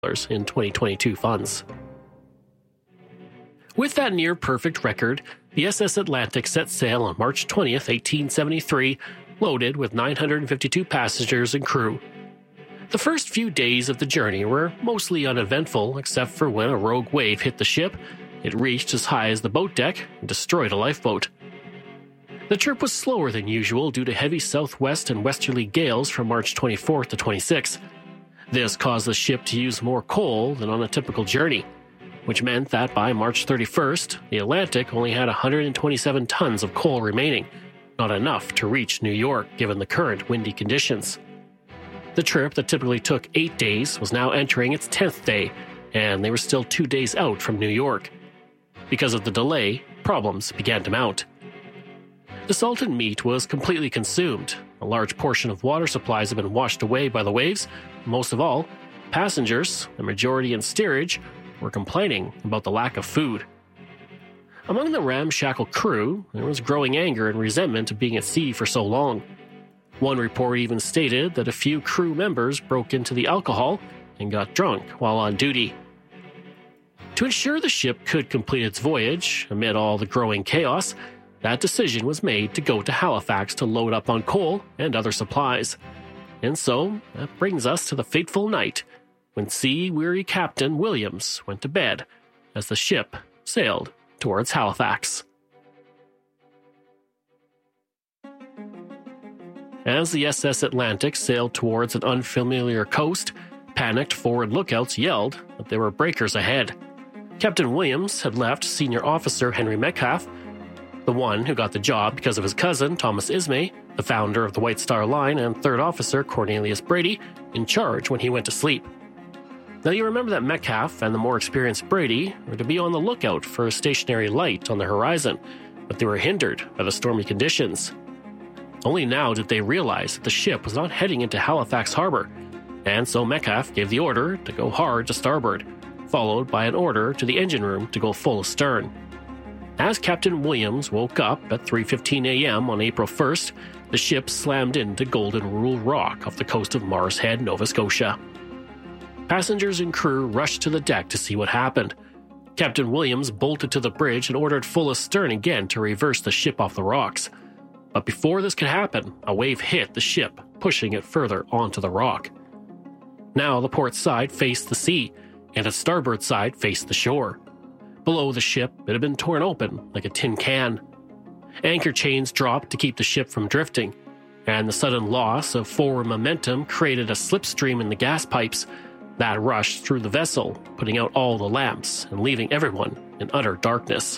in 2022 funds. With that near-perfect record, the SS Atlantic set sail on March 20th, 1873, loaded with 952 passengers and crew. The first few days of the journey were mostly uneventful, except for when a rogue wave hit the ship. It reached as high as the boat deck and destroyed a lifeboat. The trip was slower than usual due to heavy southwest and westerly gales from March 24th to 26th. This caused the ship to use more coal than on a typical journey, which meant that by March 31st, the Atlantic only had 127 tons of coal remaining, not enough to reach New York given the current windy conditions. The trip that typically took 8 days was now entering its 10th day, and they were still 2 days out from New York. Because of the delay, problems began to mount. The salted meat was completely consumed. A large portion of water supplies had been washed away by the waves. Most of all, passengers, the majority in steerage, were complaining about the lack of food. Among the ramshackle crew, there was growing anger and resentment of being at sea for so long. One report even stated that a few crew members broke into the alcohol and got drunk while on duty. To ensure the ship could complete its voyage, amid all the growing chaos, that decision was made to go to Halifax to load up on coal and other supplies. And so, that brings us to the fateful night when sea-weary Captain Williams went to bed as the ship sailed towards Halifax. As the SS Atlantic sailed towards an unfamiliar coast, panicked forward lookouts yelled that there were breakers ahead. Captain Williams had left Senior Officer Henry Metcalfe, the one who got the job because of his cousin Thomas Ismay, the founder of the White Star Line, and Third Officer Cornelius Brady, in charge when he went to sleep. Now you remember that Metcalfe and the more experienced Brady were to be on the lookout for a stationary light on the horizon, but they were hindered by the stormy conditions. Only now did they realize that the ship was not heading into Halifax Harbor, and so Metcalfe gave the order to go hard to starboard, followed by an order to the engine room to go full astern. As Captain Williams woke up at 3:15 a.m. on April 1st, the ship slammed into Golden Rule Rock off the coast of Mars Head, Nova Scotia. Passengers and crew rushed to the deck to see what happened. Captain Williams bolted to the bridge and ordered full astern again to reverse the ship off the rocks. But before this could happen, a wave hit the ship, pushing it further onto the rock. Now the port side faced the sea, and its starboard side faced the shore. Below the ship, it had been torn open like a tin can. Anchor chains dropped to keep the ship from drifting, and the sudden loss of forward momentum created a slipstream in the gas pipes that rushed through the vessel, putting out all the lamps and leaving everyone in utter darkness.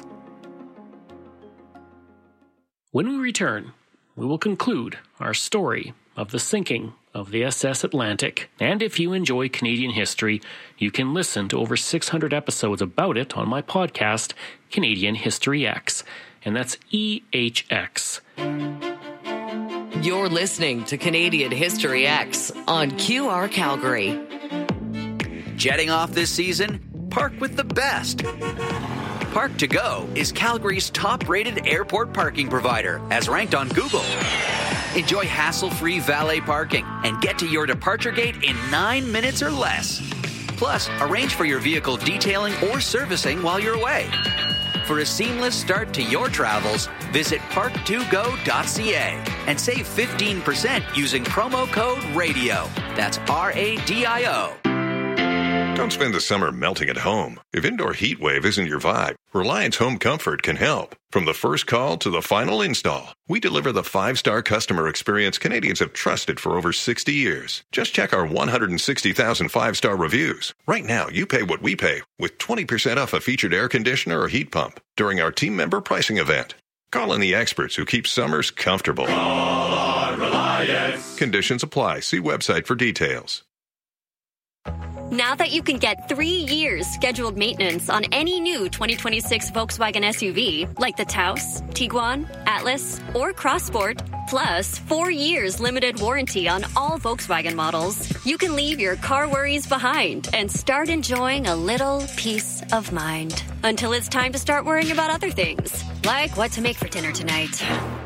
When we return, we will conclude our story of the sinking of the SS Atlantic. And if you enjoy Canadian history, you can listen to over 600 episodes about it on my podcast, Canadian History X. And that's EHX. You're listening to Canadian History X on QR Calgary. Jetting off this season? Park with the best. Park to Go is Calgary's top-rated airport parking provider, as ranked on Google. Enjoy hassle-free valet parking and get to your departure gate in 9 minutes or less. Plus, arrange for your vehicle detailing or servicing while you're away. For a seamless start to your travels, visit park2go.ca and save 15% using promo code RADIO. That's RADIO. Don't spend the summer melting at home. If indoor heat wave isn't your vibe, Reliance Home Comfort can help. From the first call to the final install, we deliver the 5-star customer experience Canadians have trusted for over 60 years. Just check our 160,000 5-star reviews. Right now, you pay what we pay with 20% off a featured air conditioner or heat pump during our team member pricing event. Call in the experts who keep summers comfortable. Call on Reliance. Conditions apply. See website for details. Now that you can get 3 years scheduled maintenance on any new 2026 Volkswagen SUV, like the Taos, Tiguan, Atlas, or Crossport, plus 4 years limited warranty on all Volkswagen models, you can leave your car worries behind and start enjoying a little peace of mind. Until it's time to start worrying about other things, like what to make for dinner tonight.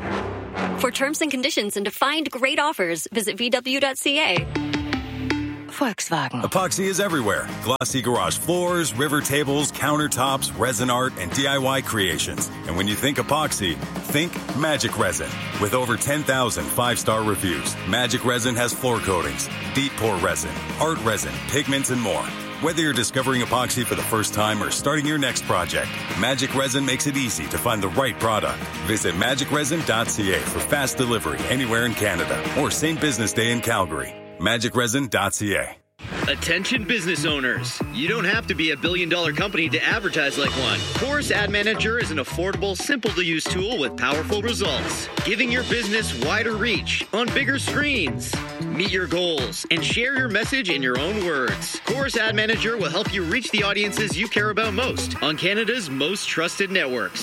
For terms and conditions and to find great offers, visit VW.ca. Volkswagen. Epoxy is everywhere. Glossy garage floors, river tables, countertops, resin art, and DIY creations. And when you think epoxy, think Magic Resin. With over 10,000 5-star reviews, Magic Resin has floor coatings, deep pour resin, art resin, pigments, and more. Whether you're discovering epoxy for the first time or starting your next project, Magic Resin makes it easy to find the right product. Visit magicresin.ca for fast delivery anywhere in Canada or same business day in Calgary. magicresin.ca. Attention business owners. You don't have to be a billion-dollar company to advertise like one. Chorus Ad Manager is an affordable, simple-to-use tool with powerful results, giving your business wider reach on bigger screens. Meet your goals and share your message in your own words. Chorus Ad Manager will help you reach the audiences you care about most on Canada's most trusted networks.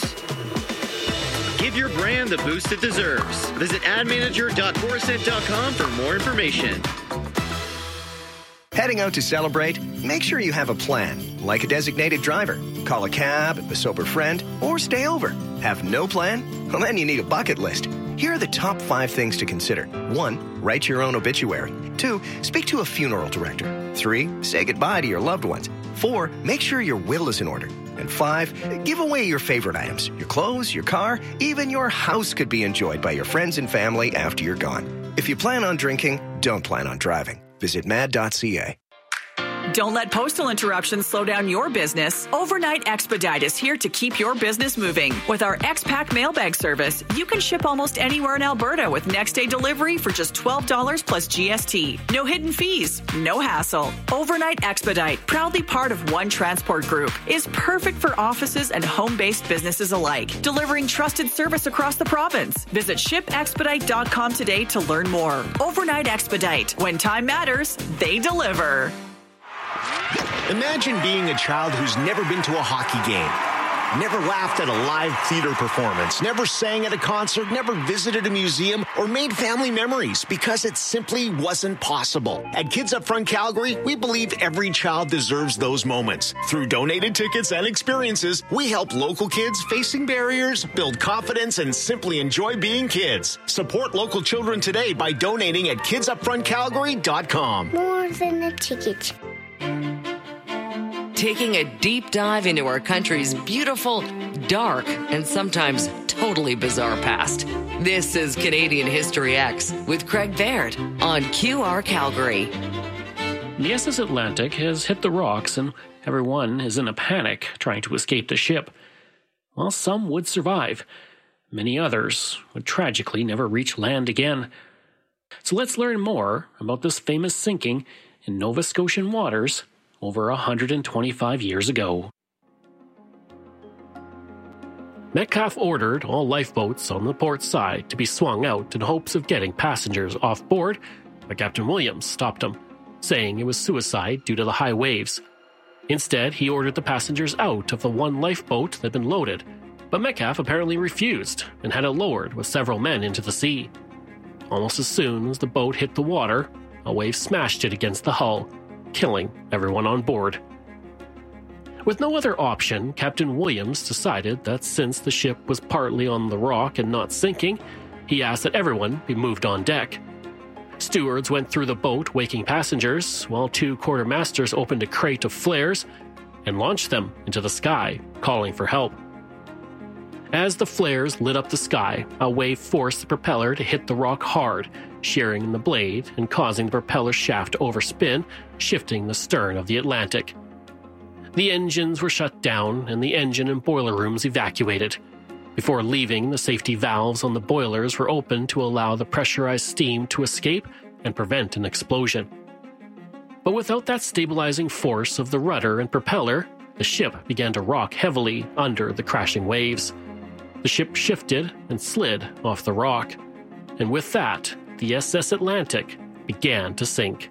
Give your brand the boost it deserves. Visit admanager.corusent.com for more information. Heading out to celebrate? Make sure you have a plan, like a designated driver. Call a cab, a sober friend, or stay over. Have no plan? Well, then you need a bucket list. Here are the top 5 things to consider. 1, write your own obituary. 2, speak to a funeral director. 3, say goodbye to your loved ones. 4, make sure your will is in order. And 5, give away your favorite items. Your clothes, your car, even your house could be enjoyed by your friends and family after you're gone. If you plan on drinking, don't plan on driving. Visit mad.ca. Don't let postal interruptions slow down your business. Overnight Expedite is here to keep your business moving. With our X-Pack mailbag service, you can ship almost anywhere in Alberta with next-day delivery for just $12 plus GST. No hidden fees, no hassle. Overnight Expedite, proudly part of One Transport Group, is perfect for offices and home-based businesses alike, delivering trusted service across the province. Visit shipexpedite.com today to learn more. Overnight Expedite. When time matters, they deliver. Imagine being a child who's never been to a hockey game, never laughed at a live theater performance, never sang at a concert, never visited a museum, or made family memories because it simply wasn't possible. At Kids Up Front Calgary, we believe every child deserves those moments. Through donated tickets and experiences, we help local kids facing barriers build confidence and simply enjoy being kids. Support local children today by donating at kidsupfrontcalgary.com. More than a ticket. Taking a deep dive into our country's beautiful, dark, and sometimes totally bizarre past. This is Canadian History X with Craig Baird on QR Calgary. The SS Atlantic has hit the rocks and everyone is in a panic trying to escape the ship. While some would survive, many others would tragically never reach land again. So let's learn more about this famous sinking in Nova Scotian waters over 125 years ago. Metcalfe ordered all lifeboats on the port side to be swung out in hopes of getting passengers off board, but Captain Williams stopped him, saying it was suicide due to the high waves. Instead, he ordered the passengers out of the one lifeboat that had been loaded, but Metcalfe apparently refused and had it lowered with several men into the sea. Almost as soon as the boat hit the water, a wave smashed it against the hull, killing everyone on board. With no other option, Captain Williams decided that since the ship was partly on the rock and not sinking, he asked that everyone be moved on deck. Stewards went through the boat waking passengers, while 2 quartermasters opened a crate of flares and launched them into the sky, calling for help. As the flares lit up the sky, a wave forced the propeller to hit the rock hard, shearing in the blade and causing the propeller shaft to overspin, shifting the stern of the Atlantic. The engines were shut down and the engine and boiler rooms evacuated. Before leaving, the safety valves on the boilers were opened to allow the pressurized steam to escape and prevent an explosion. But without that stabilizing force of the rudder and propeller, the ship began to rock heavily under the crashing waves. The ship shifted and slid off the rock, and with that, the SS Atlantic began to sink.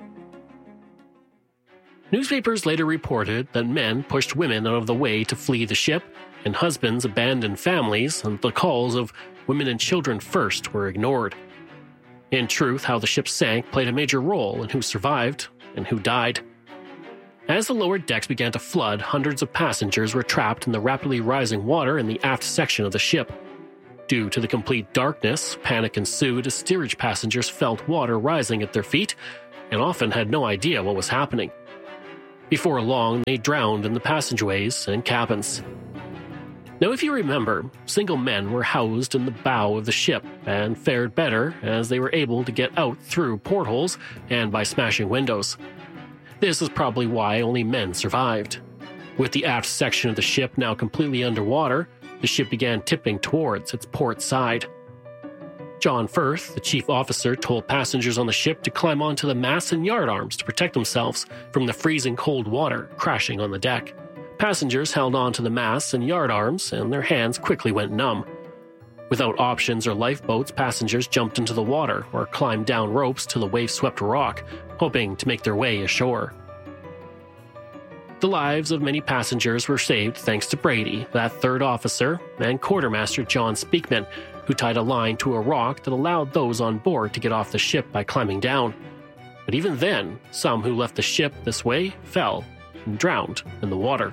Newspapers later reported that men pushed women out of the way to flee the ship, and husbands abandoned families, and the calls of women and children first were ignored. In truth, how the ship sank played a major role in who survived and who died. As the lower decks began to flood, hundreds of passengers were trapped in the rapidly rising water in the aft section of the ship. Due to the complete darkness, panic ensued as steerage passengers felt water rising at their feet, and often had no idea what was happening. Before long, they drowned in the passageways and cabins. Now, if you remember, single men were housed in the bow of the ship and fared better as they were able to get out through portholes and by smashing windows. This is probably why only men survived. With the aft section of the ship now completely underwater, the ship began tipping towards its port side. John Firth, the chief officer, told passengers on the ship to climb onto the masts and yardarms to protect themselves from the freezing cold water crashing on the deck. Passengers held on to the masts and yardarms, and their hands quickly went numb. Without options or lifeboats, passengers jumped into the water or climbed down ropes to the wave-swept rock, hoping to make their way ashore. The lives of many passengers were saved thanks to Brady, that third officer, and quartermaster John Speakman, who tied a line to a rock that allowed those on board to get off the ship by climbing down. But even then, some who left the ship this way fell and drowned in the water.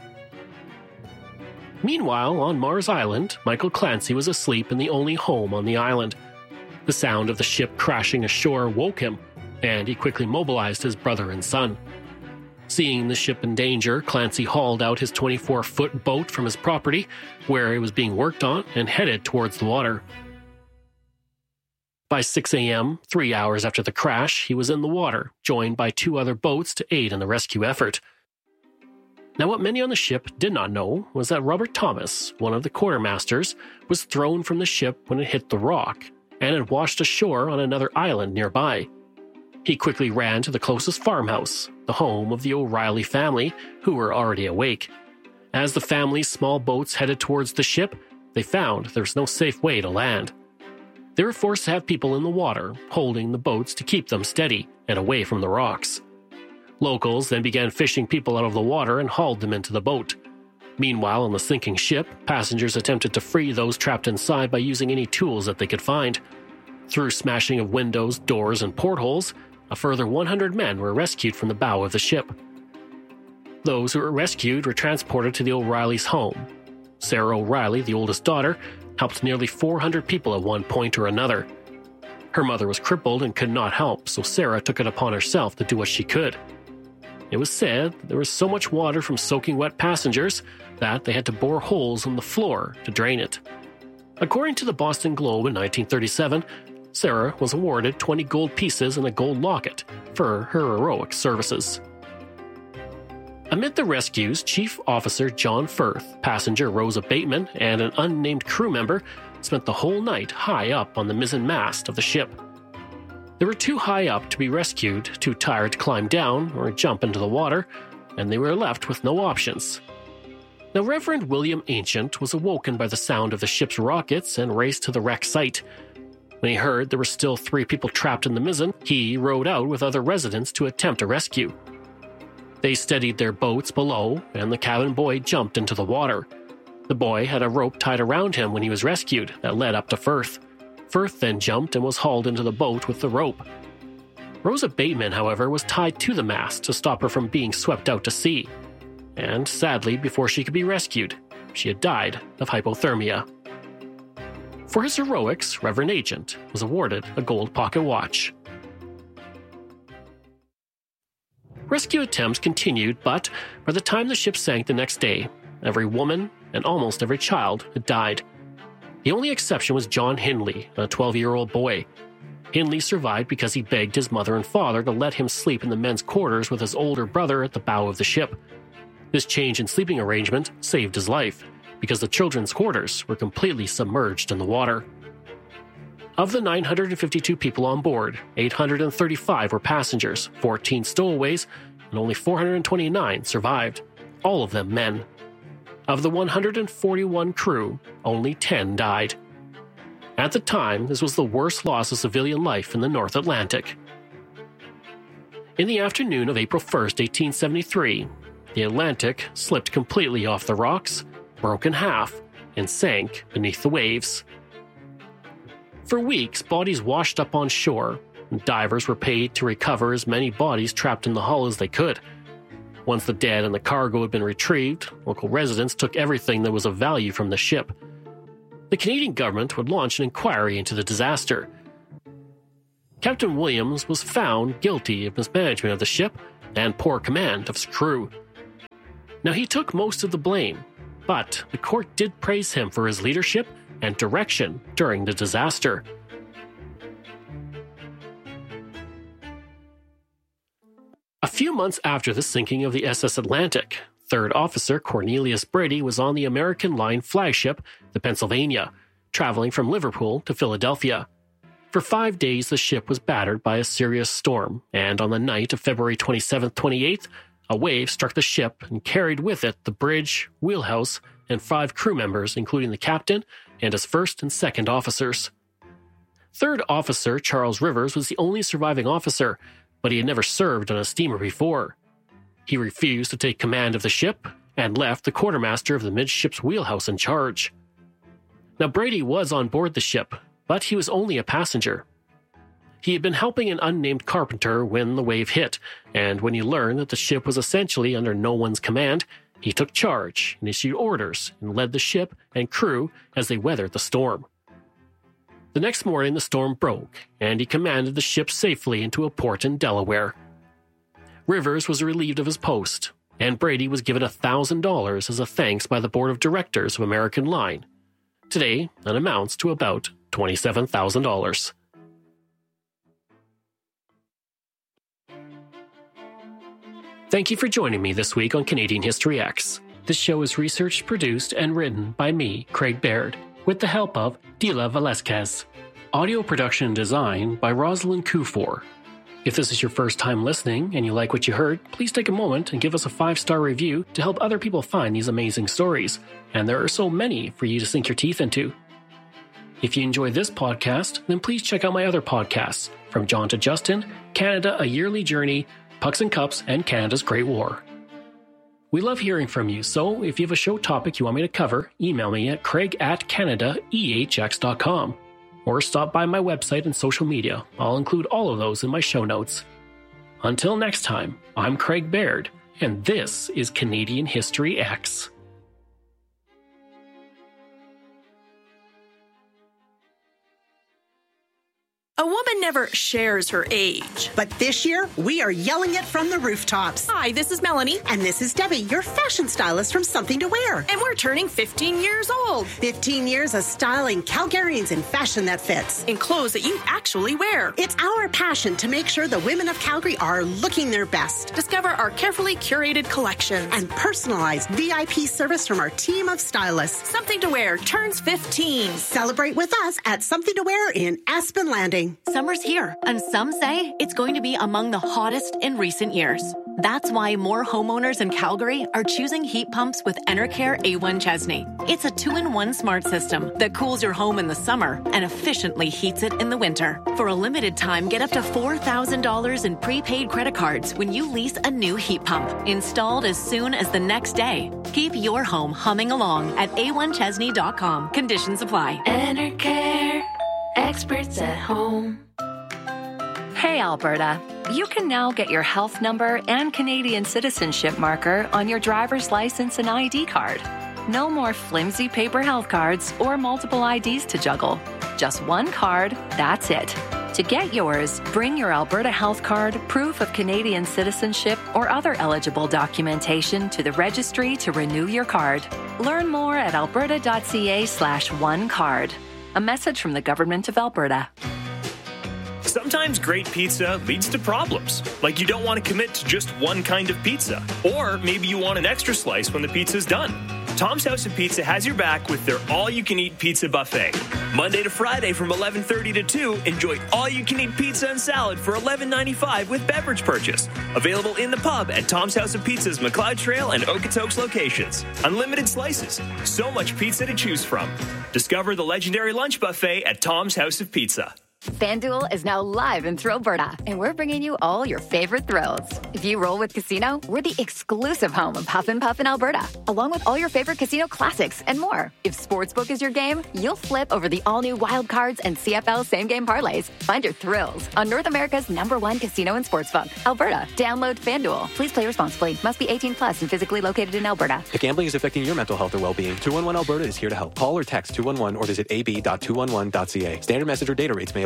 Meanwhile, on Mars Island, Michael Clancy was asleep in the only home on the island. The sound of the ship crashing ashore woke him, and he quickly mobilized his brother and son. Seeing the ship in danger, Clancy hauled out his 24-foot boat from his property, where it was being worked on, and headed towards the water. By 6 a.m., 3 hours after the crash, he was in the water, joined by 2 other boats to aid in the rescue effort. Now, what many on the ship did not know was that Robert Thomas, one of the quartermasters, was thrown from the ship when it hit the rock, and had washed ashore on another island nearby. He quickly ran to the closest farmhouse, the home of the O'Reilly family, who were already awake. As the family's small boats headed towards the ship, they found there was no safe way to land. They were forced to have people in the water, holding the boats to keep them steady and away from the rocks. Locals then began fishing people out of the water and hauled them into the boat. Meanwhile, on the sinking ship, passengers attempted to free those trapped inside by using any tools that they could find. Through smashing of windows, doors, and portholes, a further 100 men were rescued from the bow of the ship. Those who were rescued were transported to the O'Reilly's home. Sarah O'Reilly, the oldest daughter, helped nearly 400 people at one point or another. Her mother was crippled and could not help, so Sarah took it upon herself to do what she could. It was said there was so much water from soaking wet passengers that they had to bore holes in the floor to drain it. According to the Boston Globe in 1937, Sarah was awarded 20 gold pieces and a gold locket for her heroic services. Amid the rescues, Chief Officer John Firth, passenger Rosa Bateman, and an unnamed crew member spent the whole night high up on the mizzen mast of the ship. They were too high up to be rescued, too tired to climb down or jump into the water, and they were left with no options. Now, Reverend William Ancient was awoken by the sound of the ship's rockets and raced to the wreck site. When he heard there were still 3 people trapped in the mizzen, he rowed out with other residents to attempt a rescue. They steadied their boats below, and the cabin boy jumped into the water. The boy had a rope tied around him when he was rescued that led up to Firth. Firth then jumped and was hauled into the boat with the rope. Rosa Bateman, however, was tied to the mast to stop her from being swept out to sea. And sadly, before she could be rescued, she had died of hypothermia. For his heroics, Reverend Ancient was awarded a gold pocket watch. Rescue attempts continued, but by the time the ship sank the next day, every woman and almost every child had died. The only exception was John Hindley, a 12-year-old boy. Hindley survived because he begged his mother and father to let him sleep in the men's quarters with his older brother at the bow of the ship. This change in sleeping arrangement saved his life, because the children's quarters were completely submerged in the water. Of the 952 people on board, 835 were passengers, 14 stowaways, and only 429 survived, all of them men. Of the 141 crew, only 10 died. At the time, this was the worst loss of civilian life in the North Atlantic. In the afternoon of April 1st, 1873, the Atlantic slipped completely off the rocks, broke in half, and sank beneath the waves. For weeks, bodies washed up on shore, and divers were paid to recover as many bodies trapped in the hull as they could. Once the dead and the cargo had been retrieved, local residents took everything that was of value from the ship. The Canadian government would launch an inquiry into the disaster. Captain Williams was found guilty of mismanagement of the ship and poor command of his crew. Now, he took most of the blame, but the court did praise him for his leadership and direction during the disaster. A few months after the sinking of the SS Atlantic, Third Officer Cornelius Brady was on the American Line flagship, the Pennsylvania, traveling from Liverpool to Philadelphia. For 5 days, the ship was battered by a serious storm, and on the night of February 27th-28th, a wave struck the ship and carried with it the bridge, wheelhouse, and 5 crew members, including the captain and his first and second officers. Third Officer Charles Rivers was the only surviving officer, but he had never served on a steamer before. He refused to take command of the ship and left the quartermaster of the midship's wheelhouse in charge. Now, Brady was on board the ship, but he was only a passenger. He had been helping an unnamed carpenter when the wave hit, and when he learned that the ship was essentially under no one's command, he took charge and issued orders and led the ship and crew as they weathered the storm. The next morning, the storm broke, and he commanded the ship safely into a port in Delaware. Rivers was relieved of his post, and Brady was given $1,000 as a thanks by the board of directors of American Line. Today, that amounts to about $27,000. Thank you for joining me this week on Canadian History X. This show is researched, produced, and written by me, Craig Baird, with the help of Dila Velasquez. Audio production and design by Rosalind Kufor. If this is your first time listening and you like what you heard, please take a moment and give us a 5-star review to help other people find these amazing stories. And there are so many for you to sink your teeth into. If you enjoy this podcast, then please check out my other podcasts, From John to Justin, Canada, A Yearly Journey, Pucks and Cups, and Canada's Great War. We love hearing from you, so if you have a show topic you want me to cover, email me at craig@canadaehx.com or stop by my website and social media. I'll include all of those in my show notes. Until next time, I'm Craig Baird, and this is Canadian History X. A woman never shares her age. But this year, we are yelling it from the rooftops. Hi, this is Melanie. And this is Debbie, your fashion stylist from Something to Wear. And we're turning 15 years old. 15 years of styling Calgarians in fashion that fits. In clothes that you actually wear. It's our passion to make sure the women of Calgary are looking their best. Discover our carefully curated collections. And personalized VIP service from our team of stylists. Something to Wear turns 15. Celebrate with us at Something to Wear in Aspen Landing. Summer's here, and some say it's going to be among the hottest in recent years. That's why more homeowners in Calgary are choosing heat pumps with Enercare A1 Chesney. It's a 2-in-1 smart system that cools your home in the summer and efficiently heats it in the winter. For a limited time, get up to $4,000 in prepaid credit cards when you lease a new heat pump, installed as soon as the next day. Keep your home humming along at a1chesney.com. Conditions apply. Enercare, experts at home. Hey, Alberta. You can now get your health number and Canadian citizenship marker on your driver's license and ID card. No more flimsy paper health cards or multiple IDs to juggle. Just one card, that's it. To get yours, bring your Alberta health card, proof of Canadian citizenship, or other eligible documentation to the registry to renew your card. Learn more at alberta.ca/onecard. A message from the Government of Alberta. Sometimes great pizza leads to problems, like you don't want to commit to just one kind of pizza, or maybe you want an extra slice when the pizza's done. Tom's House of Pizza has your back with their all-you-can-eat pizza buffet. Monday to Friday from 11:30 to 2, enjoy all-you-can-eat pizza and salad for $11.95 with beverage purchase. Available in the pub at Tom's House of Pizza's McLeod Trail and Okotoks locations. Unlimited slices, so much pizza to choose from. Discover the legendary lunch buffet at Tom's House of Pizza. FanDuel is now live in Thrillberta, and we're bringing you all your favorite thrills. If you roll with Casino, we're the exclusive home of Huff and Puff in Alberta, along with all your favorite casino classics and more. If Sportsbook is your game, you'll flip over the all-new Wild Cards and CFL same-game parlays. Find your thrills on North America's #1 casino and sportsbook, Alberta. Download FanDuel. Please play responsibly. Must be 18 plus and physically located in Alberta. If gambling is affecting your mental health or well-being, 211 Alberta is here to help. Call or text 211 or visit ab.211.ca. Standard message or data rates may apply.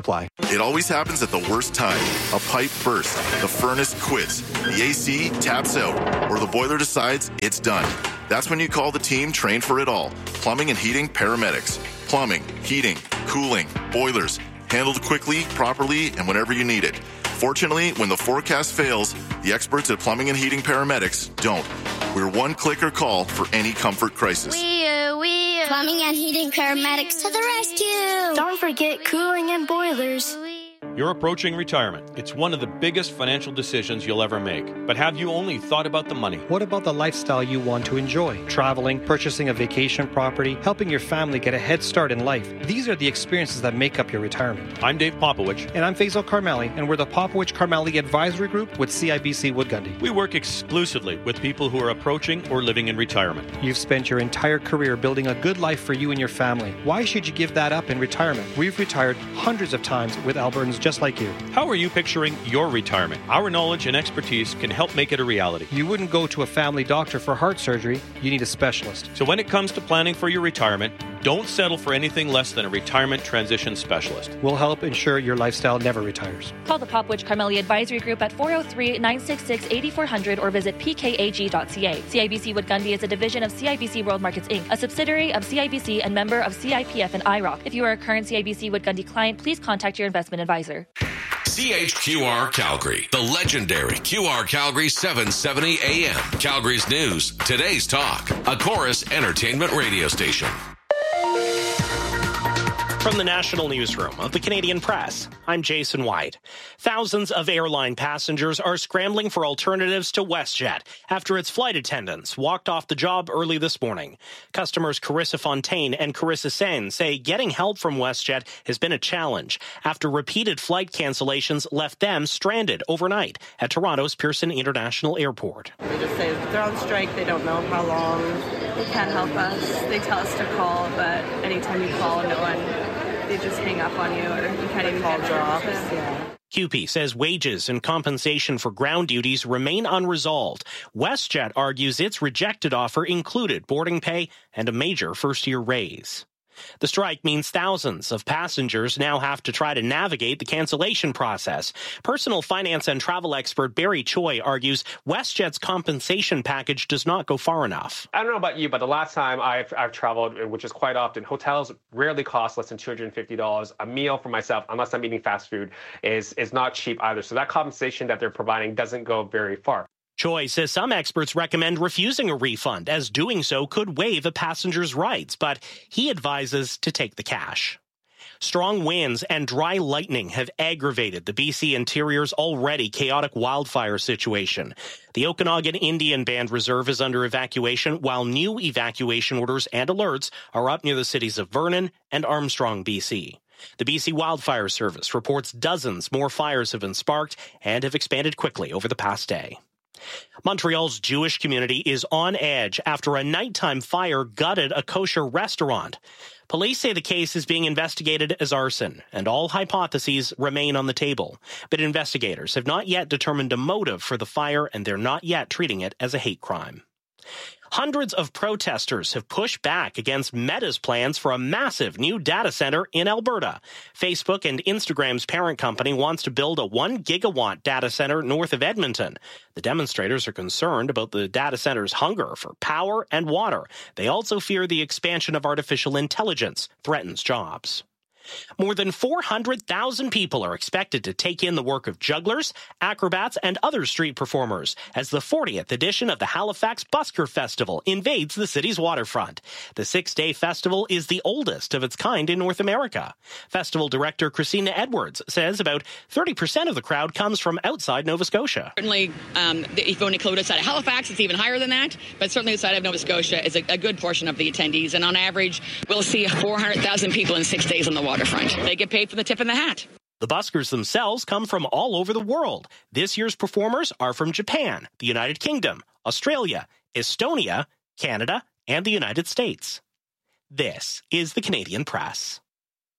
apply. It always happens at the worst time. A pipe bursts, the furnace quits, the AC taps out, or the boiler decides it's done. That's when you call the team trained for it all. Plumbing and heating paramedics. Plumbing, heating, cooling, boilers. Handled quickly, properly, and whenever you need it. Fortunately, when the forecast fails, the experts at Plumbing and Heating Paramedics don't. We're one click or call for any comfort crisis. Plumbing and Heating Paramedics to the rescue! Don't forget cooling and boilers. You're approaching retirement. It's one of the biggest financial decisions you'll ever make. But have you only thought about the money? What about the lifestyle you want to enjoy? Traveling, purchasing a vacation property, helping your family get a head start in life. These are the experiences that make up your retirement. I'm Dave Popowich. And I'm Faisal Karmali, and we're the Popowich Karmali Advisory Group with CIBC Wood Gundy. We work exclusively with people who are approaching or living in retirement. You've spent your entire career building a good life for you and your family. Why should you give that up in retirement? We've retired hundreds of times with Albertans just like you. How are you picturing your retirement? Our knowledge and expertise can help make it a reality. You wouldn't go to a family doctor for heart surgery. You need a specialist. So when it comes to planning for your retirement, don't settle for anything less than a retirement transition specialist. We'll help ensure your lifestyle never retires. Call the Popowich Karmali Advisory Group at 403-966-8400 or visit pkag.ca. CIBC Wood Gundy is a division of CIBC World Markets Inc., a subsidiary of CIBC and member of CIPF and IROC. If you are a current CIBC Wood Gundy client, please contact your investment advisor. CHQR Calgary, the legendary QR Calgary 770 AM. Calgary's news, today's talk, a Chorus entertainment radio station. From the National Newsroom of the Canadian Press, I'm Jason White. Thousands of airline passengers are scrambling for alternatives to WestJet after its flight attendants walked off the job early this morning. Customers Carissa Fontaine and Carissa Sen say getting help from WestJet has been a challenge after repeated flight cancellations left them stranded overnight at Toronto's Pearson International Airport. They just say they're on strike, they don't know how long, they can't help us. They tell us to call, but anytime you call, no one... they just hang up on you or you can't even call jobs. Yeah. CUPE says wages and compensation for ground duties remain unresolved. WestJet argues its rejected offer included boarding pay and a major first-year raise. The strike means thousands of passengers now have to try to navigate the cancellation process. Personal finance and travel expert Barry Choi argues WestJet's compensation package does not go far enough. I don't know about you, but the last time I've traveled, which is quite often, hotels rarely cost less than $250. A meal for myself, unless I'm eating fast food, is not cheap either. So that compensation that they're providing doesn't go very far. Choi says some experts recommend refusing a refund, as doing so could waive a passenger's rights, but he advises to take the cash. Strong winds and dry lightning have aggravated the BC Interior's already chaotic wildfire situation. The Okanagan Indian Band Reserve is under evacuation, while new evacuation orders and alerts are up near the cities of Vernon and Armstrong, BC. The BC Wildfire Service reports dozens more fires have been sparked and have expanded quickly over the past day. Montreal's Jewish community is on edge after a nighttime fire gutted a kosher restaurant. Police say the case is being investigated as arson, and all hypotheses remain on the table. But investigators have not yet determined a motive for the fire, and they're not yet treating it as a hate crime. Hundreds of protesters have pushed back against Meta's plans for a massive new data center in Alberta. Facebook and Instagram's parent company wants to build a 1 gigawatt data center north of Edmonton. The demonstrators are concerned about the data center's hunger for power and water. They also fear the expansion of artificial intelligence threatens jobs. More than 400,000 people are expected to take in the work of jugglers, acrobats, and other street performers as the 40th edition of the Halifax Busker Festival invades the city's waterfront. The 6-day festival is the oldest of its kind in North America. Festival director Christina Edwards says about 30% of the crowd comes from outside Nova Scotia. Certainly, if you only include outside of Halifax, it's even higher than that, but certainly outside of Nova Scotia is a good portion of the attendees, and on average, we'll see 400,000 people in 6 days on the waterfront. They get paid for the tip in the hat. The buskers themselves come from all over the world. This year's performers are from Japan, the United Kingdom, Australia, Estonia, Canada, and the United States. This is the Canadian Press.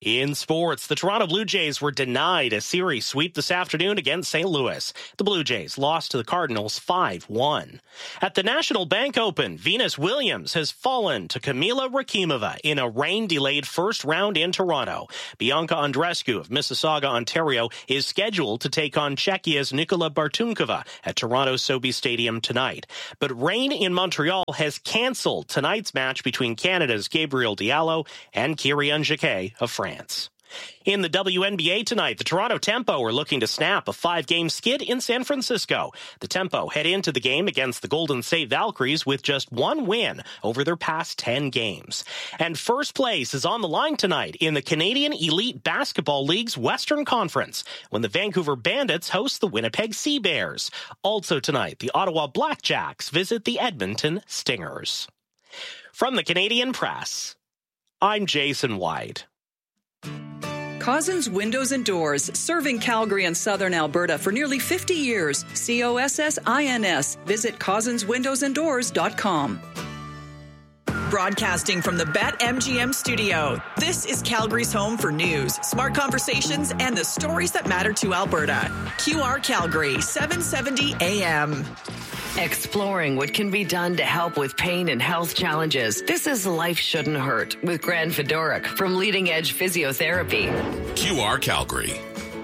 In sports, the Toronto Blue Jays were denied a series sweep this afternoon against St. Louis. The Blue Jays lost to the Cardinals 5-1. At the National Bank Open, Venus Williams has fallen to Kamila Rakimova in a rain-delayed first round in Toronto. Bianca Andreescu of Mississauga, Ontario, is scheduled to take on Czechia's Nikola Bartunkova at Toronto's Sobe Stadium tonight. But rain in Montreal has canceled tonight's match between Canada's Gabriel Diallo and Kyrian Jacquet of France. In the WNBA tonight, the Toronto Tempo are looking to snap a 5-game skid in San Francisco. The Tempo head into the game against the Golden State Valkyries with just one win over their past 10 games. And first place is on the line tonight in the Canadian Elite Basketball League's Western Conference when the Vancouver Bandits host the Winnipeg Sea Bears. Also tonight, the Ottawa Blackjacks visit the Edmonton Stingers. From the Canadian Press, I'm Jason White. Cozzens Windows and Doors, serving Calgary and southern Alberta for nearly 50 years. COSSINS. Visit CozzensWindowsandDoors.com. Broadcasting from the BetMGM studio, this is Calgary's home for news, smart conversations, and the stories that matter to Alberta. QR Calgary, 770 AM. Exploring what can be done to help with pain and health challenges. This is Life Shouldn't Hurt with Gran Fedoruk from Leading Edge Physiotherapy. QR Calgary.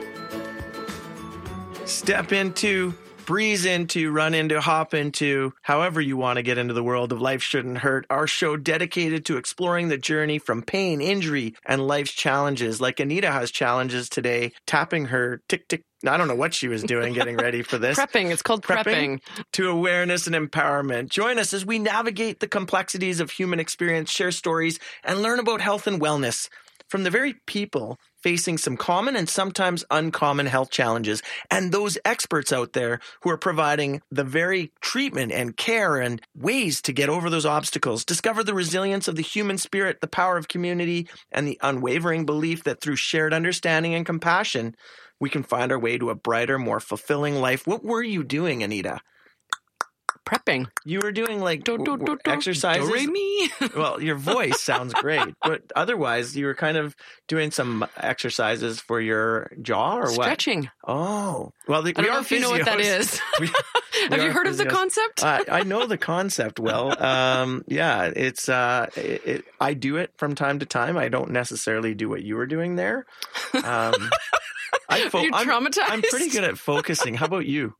Step into, breeze into, run into, hop into, however you want to get into the world of Life Shouldn't Hurt. Our show dedicated to exploring the journey from pain, injury, and life's challenges. Like Anita has challenges today, tapping her tick-tick. I don't know what she was doing getting ready for this. Prepping. It's called prepping. To awareness and empowerment. Join us as we navigate the complexities of human experience, share stories, and learn about health and wellness from the very people facing some common and sometimes uncommon health challenges, and those experts out there who are providing the very treatment and care and ways to get over those obstacles. Discover the resilience of the human spirit, the power of community, and the unwavering belief that through shared understanding and compassion, we can find our way to a brighter, more fulfilling life. What were you doing, Anita? Prepping. You were doing like exercises? Do, re, mi. Well, your voice sounds great, but otherwise you were kind of doing some exercises for your jaw or what? Stretching. Oh. Well, I don't know if you know what that is. Have you heard of the concept? I know the concept well. Yeah, it's I do it from time to time. I don't necessarily do what you were doing there. Are you traumatized? I'm pretty good at focusing. How about you?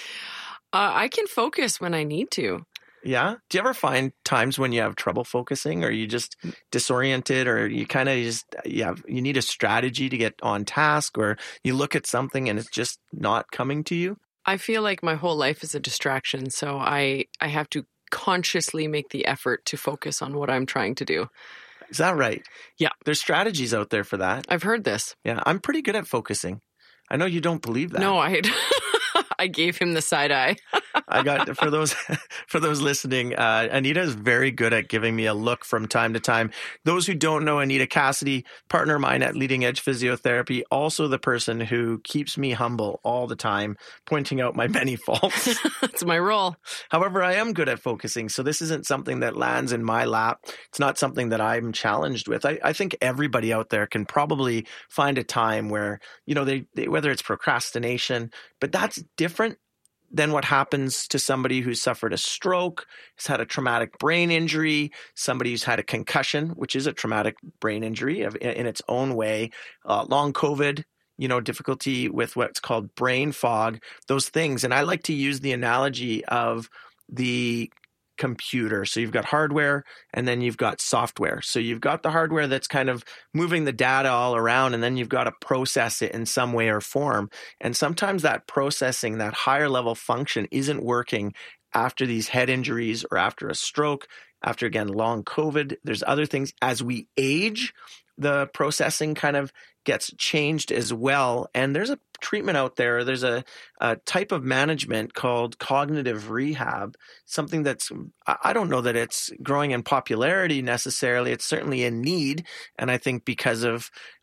I can focus when I need to. Yeah? Do you ever find times when you have trouble focusing, or you just disoriented, or you kind of just, you need a strategy to get on task, or you look at something and it's just not coming to you? I feel like my whole life is a distraction, so I have to consciously make the effort to focus on what I'm trying to do. Is that right? Yeah. There's strategies out there for that. I've heard this. Yeah, I'm pretty good at focusing. I know you don't believe that. No, I gave him the side eye. I got for those listening, Anita is very good at giving me a look from time to time. Those who don't know Anita Cassidy, partner of mine at Leading Edge Physiotherapy, also the person who keeps me humble all the time, pointing out my many faults. That's my role. However, I am good at focusing, so this isn't something that lands in my lap. It's not something that I'm challenged with. I think everybody out there can probably find a time where, they whether it's procrastination, but that's different than what happens to somebody who's suffered a stroke, has had a traumatic brain injury, somebody who's had a concussion, which is a traumatic brain injury in its own way, long COVID, difficulty with what's called brain fog, those things. And I like to use the analogy of the computer. So you've got hardware and then you've got software. So you've got the hardware that's kind of moving the data all around, and then you've got to process it in some way or form. And sometimes that processing, that higher level function isn't working after these head injuries or after a stroke, after, again, long COVID. There's other things. As we age, the processing kind of gets changed as well. And there's a treatment out there. There's a type of management called cognitive rehab, something that's, I don't know that it's growing in popularity necessarily. It's certainly in need. And I think because of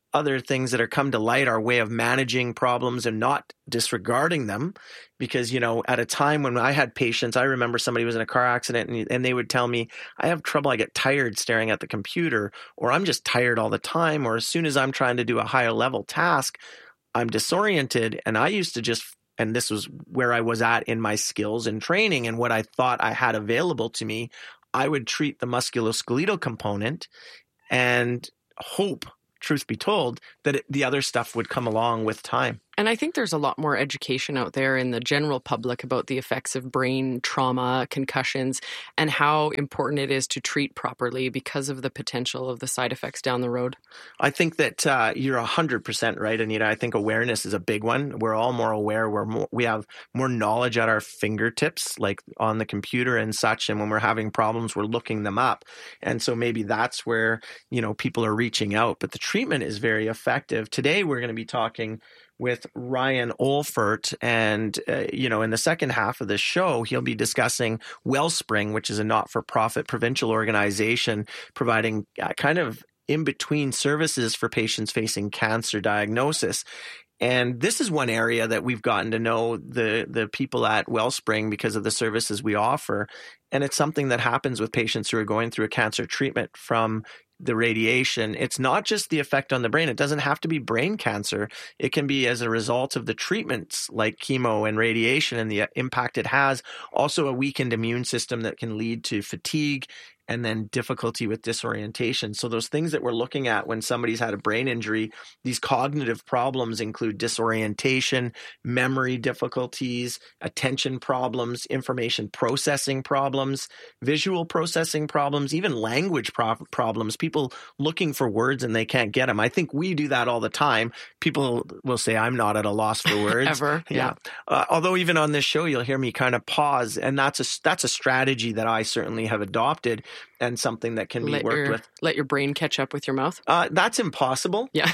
other things that are come to light, our way of managing problems and not disregarding them. Because, at a time when I had patients, I remember somebody was in a car accident and they would tell me, I have trouble, I get tired staring at the computer, or I'm just tired all the time, or as soon as I'm trying to do a higher level task, I'm disoriented. And I used to and this was where I was at in my skills and training and what I thought I had available to me, I would treat the musculoskeletal component and hope, truth be told, that the other stuff would come along with time. And I think there's a lot more education out there in the general public about the effects of brain trauma, concussions, and how important it is to treat properly because of the potential of the side effects down the road. I think that you're 100% right, Anita. I think awareness is a big one. We're all more aware. We have more knowledge at our fingertips, like on the computer and such. And when we're having problems, we're looking them up. And so maybe that's where, people are reaching out. But the treatment is very effective. Today, we're going to be talking with Ryan Olfert. And, in the second half of the show, he'll be discussing Wellspring, which is a not-for-profit provincial organization providing kind of in-between services for patients facing cancer diagnosis. And this is one area that we've gotten to know the people at Wellspring because of the services we offer. And it's something that happens with patients who are going through a cancer treatment from the radiation. It's not just the effect on the brain. It doesn't have to be brain cancer. It can be as a result of the treatments like chemo and radiation and the impact it has. Also a weakened immune system that can lead to fatigue and then difficulty with disorientation. So those things that we're looking at when somebody's had a brain injury, these cognitive problems include disorientation, memory difficulties, attention problems, information processing problems, visual processing problems, even language problems, people looking for words and they can't get them. I think we do that all the time. People will say, I'm not at a loss for words. Ever. Yeah. Although even on this show, you'll hear me kind of pause. And that's a strategy that I certainly have adopted and something that can be worked with. Let your brain catch up with your mouth? That's impossible. Yeah.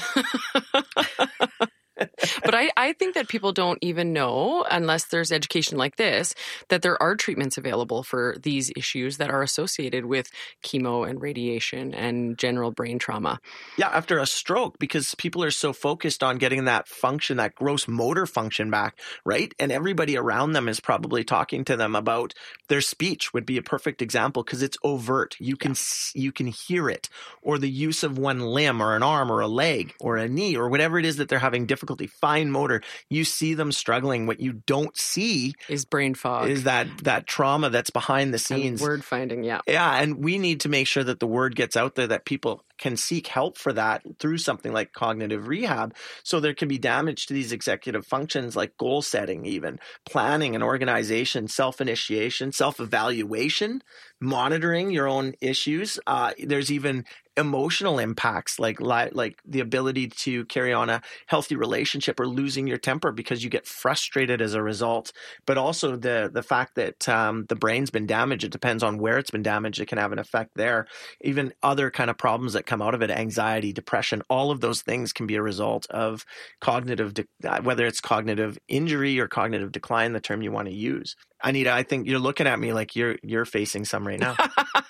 But I think that people don't even know, unless there's education like this, that there are treatments available for these issues that are associated with chemo and radiation and general brain trauma. Yeah, after a stroke, because people are so focused on getting that function, that gross motor function back, right? And everybody around them is probably talking to them about their speech would be a perfect example because it's overt. You can hear it, or the use of one limb or an arm or a leg or a knee or whatever it is that they're having difficulty, fine motor. You see them struggling. What you don't see is brain fog, is that trauma that's behind the scenes. And word finding, yeah. Yeah, and we need to make sure that the word gets out there, that people can seek help for that through something like cognitive rehab. So there can be damage to these executive functions like goal setting, even planning and organization, self-initiation, self-evaluation, monitoring your own issues. There's even emotional impacts like the ability to carry on a healthy relationship or losing your temper because you get frustrated as a result. But also the fact that the brain's been damaged, it depends on where it's been damaged. It can have an effect there. Even other kind of problems that come out of it, anxiety, depression, all of those things can be a result of cognitive, whether it's cognitive injury or cognitive decline, the term you want to use. Anita, I think you're looking at me like you're facing some right now.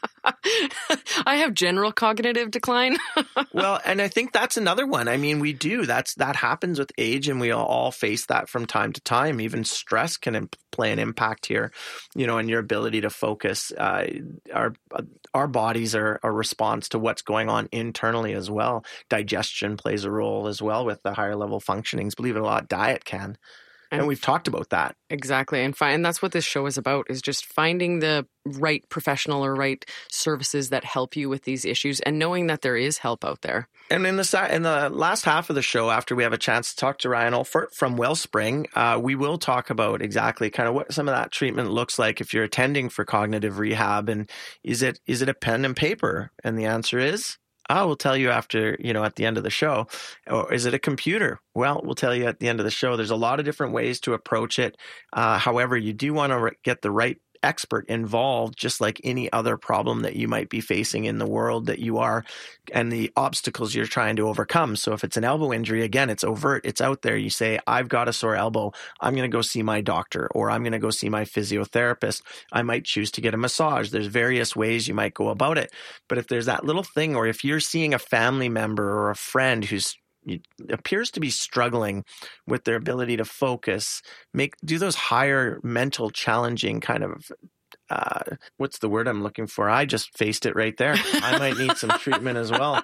I have general cognitive decline. Well, and I think that's another one. I mean, we do. That happens with age, and we all face that from time to time. Even stress can play an impact here, in your ability to focus. Our bodies are a response to what's going on internally as well. Digestion plays a role as well with the higher level functionings. Believe it or not, diet can. And we've talked about that. Exactly. And that's what this show is about, is just finding the right professional or right services that help you with these issues and knowing that there is help out there. And in the last half of the show, after we have a chance to talk to Ryan Olfert from Wellspring, we will talk about exactly kind of what some of that treatment looks like if you're attending for cognitive rehab. And is it a pen and paper? And the answer is, I will tell you after, at the end of the show. Or is it a computer? Well, we'll tell you at the end of the show. There's a lot of different ways to approach it. However, you do want to get the right expert involved, just like any other problem that you might be facing in the world that you are and the obstacles you're trying to overcome. So if it's an elbow injury, again, it's overt, it's out there. You say, I've got a sore elbow. I'm going to go see my doctor, or I'm going to go see my physiotherapist. I might choose to get a massage. There's various ways you might go about it. But if there's that little thing, or if you're seeing a family member or a friend who's appears to be struggling with their ability to focus, do those higher mental challenging kind of what's the word I'm looking for? I just faced it right there. I might need some treatment as well.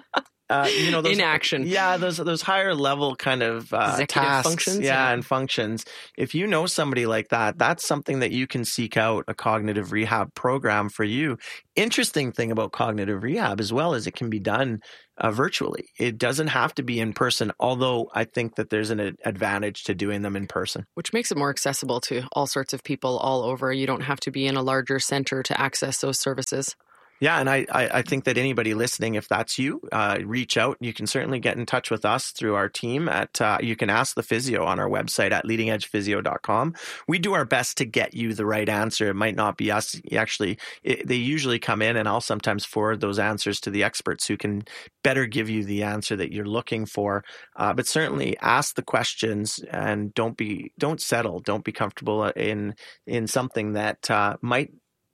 Those, inaction. Yeah, those higher level kind of tasks, functions. And functions. If you know somebody like that, that's something that you can seek out a cognitive rehab program for you. Interesting thing about cognitive rehab as well is it can be done virtually. It doesn't have to be in person, although I think that there's an advantage to doing them in person. Which makes it more accessible to all sorts of people all over. You don't have to be in a larger center to access those services. Yeah, and I think that anybody listening, if that's you, reach out. You can certainly get in touch with us through our team you can ask the physio on our website at leadingedgephysio.com. We do our best to get you the right answer. It might not be us. They usually come in, and I'll sometimes forward those answers to the experts who can better give you the answer that you're looking for. But certainly ask the questions and don't settle. Don't be comfortable in something that might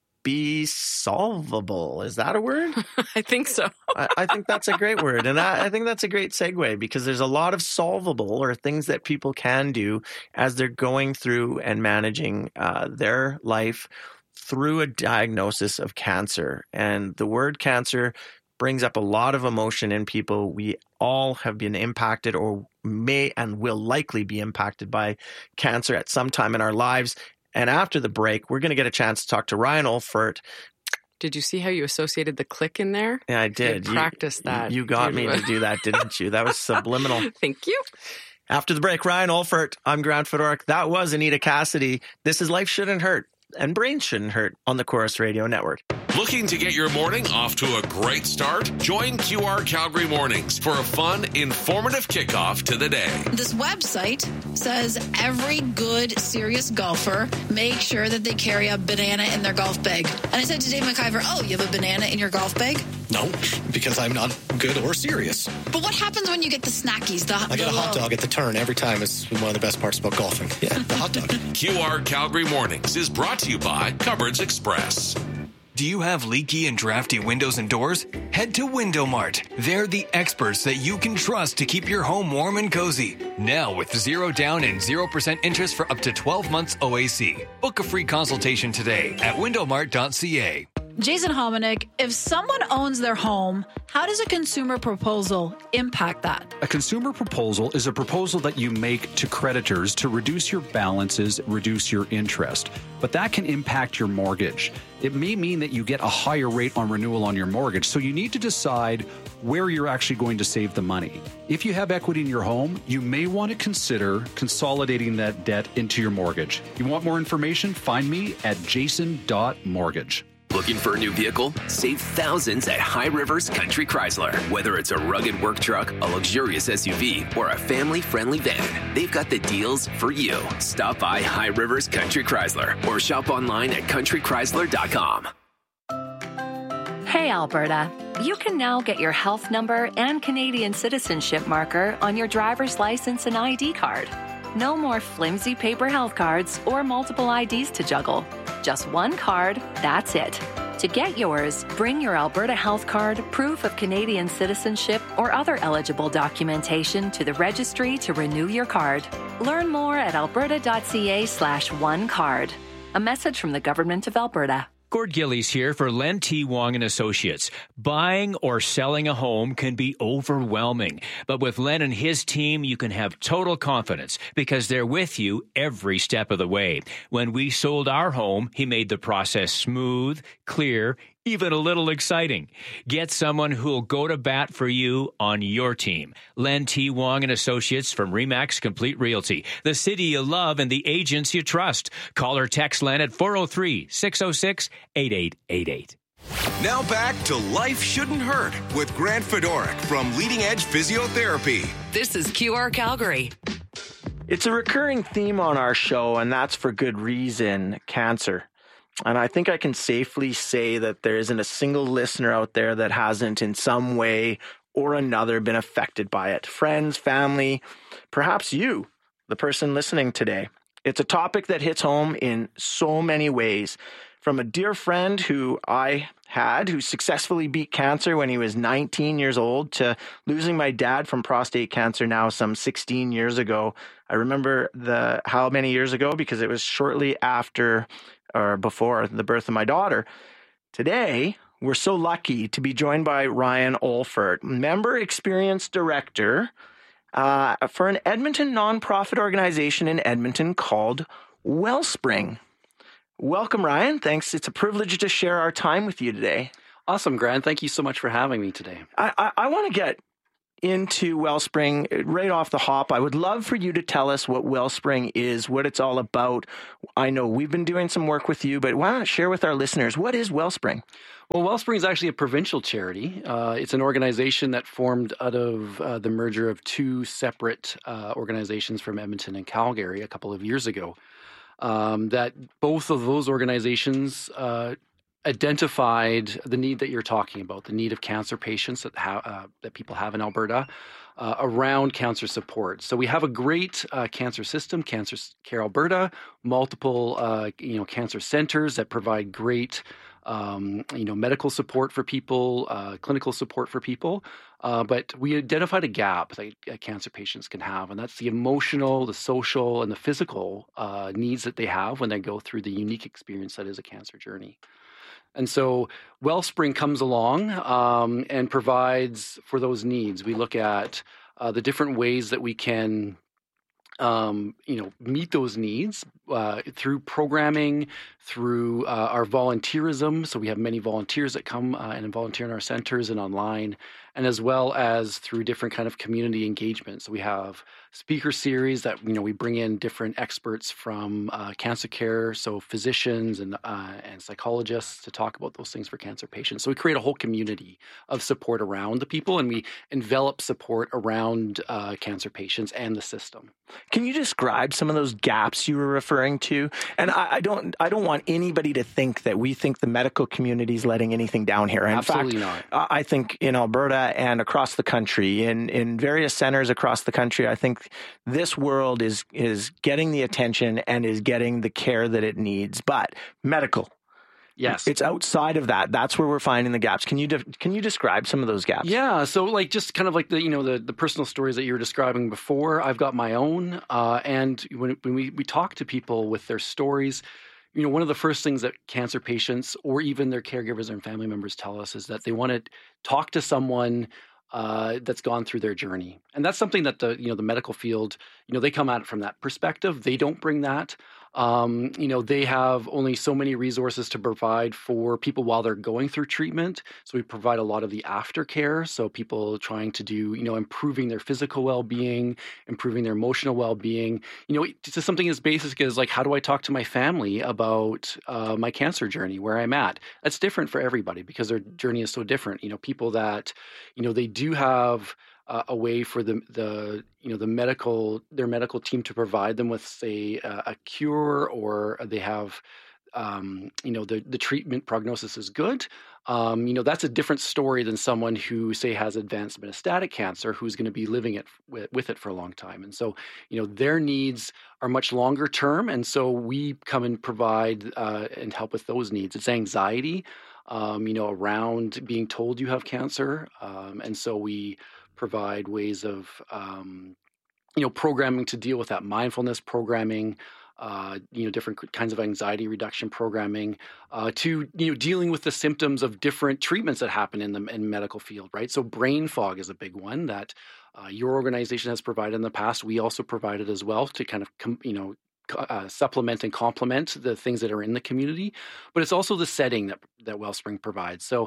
be solvable. Is that a word? I think so. I think that's a great word. And I think that's a great segue because there's a lot of solvable or things that people can do as they're going through and managing their life through a diagnosis of cancer. And the word cancer brings up a lot of emotion in people. We all have been impacted or may and will likely be impacted by cancer at some time in our lives. And after the break, we're going to get a chance to talk to Ryan Olfert. Did you see how you associated the click in there? Yeah, I did. You practiced that. You got me to do that, didn't you? That was subliminal. Thank you. After the break, Ryan Olfert. I'm Grant Fedoruk. That was Anita Cassidy. This is Life Shouldn't Hurt and Brains Shouldn't Hurt on the Chorus Radio Network. Looking to get your morning off to a great start? Join QR Calgary Mornings for a fun, informative kickoff to the day. This website says every good, serious golfer make sure that they carry a banana in their golf bag. And I said to Dave McIver, oh, you have a banana in your golf bag? No, because I'm not good or serious. But what happens when you get the snackies? I get a hot dog at the turn every time. It's one of the best parts about golfing. Yeah, the hot dog. QR Calgary Mornings is brought to you by Cupboards Express. Do you have leaky and drafty windows and doors? Head to Window Mart. They're the experts that you can trust to keep your home warm and cozy. Now with 0 down and 0% interest for up to 12 months OAC. Book a free consultation today at windowmart.ca. Jason Hominick, if someone owns their home, how does a consumer proposal impact that? A consumer proposal is a proposal that you make to creditors to reduce your balances, reduce your interest. But that can impact your mortgage. It may mean that you get a higher rate on renewal on your mortgage, so you need to decide where you're actually going to save the money. If you have equity in your home, you may want to consider consolidating that debt into your mortgage. You want more information? Find me at jason.mortgage. Looking for a new vehicle? Save thousands at High Rivers Country Chrysler. Whether it's a rugged work truck, a luxurious SUV, or a family-friendly van, they've got the deals for you. Stop by High Rivers Country Chrysler or shop online at countrychrysler.com. Hey, Alberta. You can now get your health number and Canadian citizenship marker on your driver's license and ID card. No more flimsy paper health cards or multiple IDs to juggle. Just one card, that's it. To get yours, bring your Alberta Health Card, proof of Canadian citizenship, or other eligible documentation to the registry to renew your card. Learn more at alberta.ca/onecard. A message from the Government of Alberta. Gord Gillies here for Len T. Wong & Associates. Buying or selling a home can be overwhelming, but with Len and his team, you can have total confidence because they're with you every step of the way. When we sold our home, he made the process smooth, clear, even a little exciting. Get someone who'll go to bat for you on your team. Len T. Wong & Associates from RE/MAX Complete Realty. The city you love and the agents you trust. Call or text Len at 403-606-8888. Now back to Life Shouldn't Hurt with Grant Fedoruk from Leading Edge Physiotherapy. This is QR Calgary. It's a recurring theme on our show, and that's for good reason, cancer. And I think I can safely say that there isn't a single listener out there that hasn't in some way or another been affected by it. Friends, family, perhaps you, the person listening today. It's a topic that hits home in so many ways. From a dear friend who I had, who successfully beat cancer when he was 19 years old, to losing my dad from prostate cancer now some 16 years ago. I remember how many years ago because it was shortly after or before the birth of my daughter. Today, we're so lucky to be joined by Ryan Olfert, Member Experience Director for an Edmonton nonprofit organization in Edmonton called Wellspring. Welcome, Ryan. Thanks. It's a privilege to share our time with you today. Awesome, Grant. Thank you so much for having me today. I want to get into Wellspring right off the hop. I would love for you to tell us what Wellspring is, what it's all about. I know we've been doing some work with you, but why not share with our listeners, what is Wellspring? Well, Wellspring is actually a provincial charity. It's an organization that formed out of the merger of two separate organizations from Edmonton and Calgary a couple of years ago. That both of those organizations identified the need that you're talking about, the need of cancer patients that people have in Alberta around cancer support. So we have a great cancer system, Cancer Care Alberta, multiple cancer centers that provide great medical support for people, clinical support for people. But we identified a gap that cancer patients can have, and that's the emotional, the social, and the physical needs that they have when they go through the unique experience that is a cancer journey. And so Wellspring comes along and provides for those needs. We look at the different ways that we can meet those needs through programming, through our volunteerism. So we have many volunteers that come and volunteer in our centers and online, and as well as through different kind of community engagement. So we have speaker series that we bring in different experts from cancer care, so physicians and psychologists to talk about those things for cancer patients. So we create a whole community of support around the people, and we envelop support around cancer patients and the system. Can you describe some of those gaps you were referring to? And I don't want anybody to think that we think the medical community is letting anything down here. In Absolutely fact, not. I think in Alberta and across the country, in various centers across the country, I think this world is getting the attention and is getting the care that it needs. But medical, yes, it's outside of that. That's where we're finding the gaps. Can you describe some of those gaps? Yeah, so just kind of like the personal stories that you were describing before. I've got my own, and when we talk to people with their stories, one of the first things that cancer patients or even their caregivers and family members tell us is that they want to talk to someone that's gone through their journey. And that's something that the medical field, they come at it from that perspective. They don't bring that. They have only so many resources to provide for people while they're going through treatment. So we provide a lot of the aftercare. So people trying to do, improving their physical well-being, improving their emotional well-being, to something as basic as how do I talk to my family about my cancer journey, where I'm at? That's different for everybody because their journey is so different. People that, they do have a way for their medical team to provide them with, say, a cure, or they have, the treatment prognosis is good. That's a different story than someone who, say, has advanced metastatic cancer, who's going to be living with it for a long time. And so, their needs are much longer term. And so we come and provide and help with those needs. It's anxiety, around being told you have cancer. And so we provide ways of, programming to deal with that, mindfulness programming, different kinds of anxiety reduction programming, to, dealing with the symptoms of different treatments that happen in the medical field, right? So brain fog is a big one that your organization has provided in the past. We also provided as well to kind of, supplement and complement the things that are in the community, but it's also the setting that Wellspring provides. So,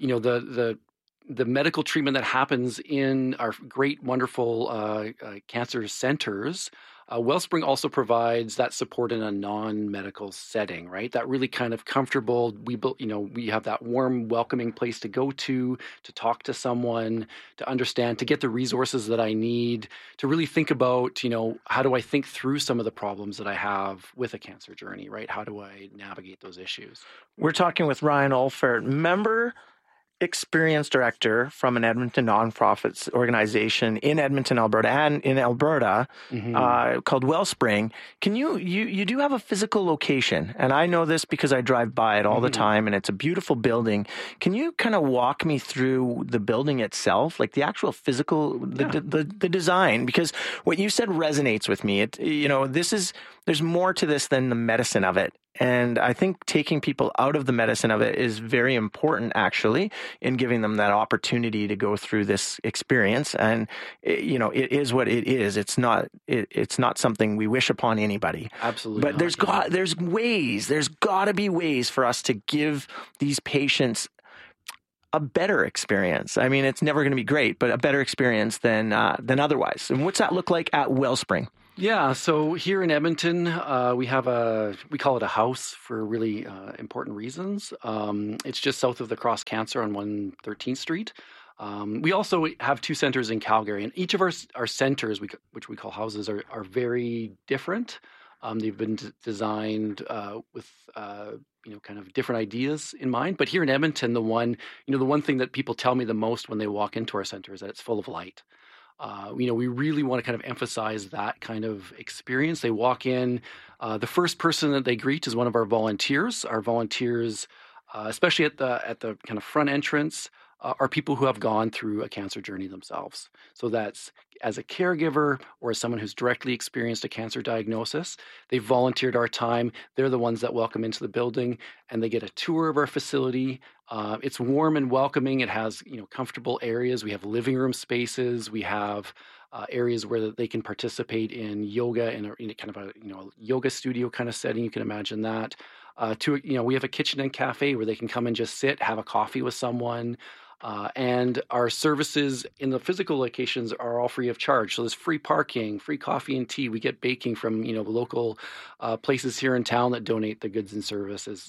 the medical treatment that happens in our great, wonderful cancer centers, Wellspring also provides that support in a non-medical setting, right? That really kind of comfortable, we have that warm, welcoming place to go to talk to someone, to understand, to get the resources that I need, to really think about, how do I think through some of the problems that I have with a cancer journey, right? How do I navigate those issues? We're talking with Ryan Olfert, Member experience director from an Edmonton nonprofit organization in Edmonton, Alberta, and in Alberta called Wellspring. Can you do have a physical location? And I know this because I drive by it all the time, and it's a beautiful building. Can you kind of walk me through the building itself, like the actual physical, the design? Because what you said resonates with me. There's more to this than the medicine of it. And I think taking people out of the medicine of it is very important, actually, in giving them that opportunity to go through this experience. And, it is what it is. It's not something we wish upon anybody. Absolutely. But there's got to be ways for us to give these patients a better experience. I mean, it's never going to be great, but a better experience than otherwise. And what's that look like at Wellspring? Yeah, so here in Edmonton, we call it a house for really important reasons. It's just south of the Cross Cancer on 113th Street. We also have 2 centers in Calgary, and each of our centers, which we call houses, are very different. They've been designed with kind of different ideas in mind. But here in Edmonton, the one thing that people tell me the most when they walk into our center is that it's full of light. We really want to kind of emphasize that kind of experience. They walk in, the first person that they greet is one of our volunteers. Our volunteers, especially at the kind of front entrance, are people who have gone through a cancer journey themselves. So that's as a caregiver or as someone who's directly experienced a cancer diagnosis. They've volunteered our time. They're the ones that welcome into the building, and they get a tour of our facility. It's warm and welcoming. It has comfortable areas. We have living room spaces. We have areas where they can participate in yoga in kind of a yoga studio kind of setting. You can imagine that. We have a kitchen and cafe where they can come and just sit, have a coffee with someone. And our services in the physical locations are all free of charge. So there's free parking, free coffee and tea. We get baking from the local places here in town that donate the goods and services.